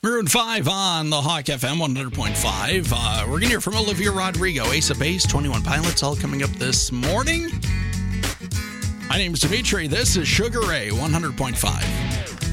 Maroon 5 on the Hawk FM 100.5. We're going to hear from Olivia Rodrigo, Ace of Base, 21 Pilots, all coming up this morning. My name is Dimitri. This is Sugar Ray 100.5.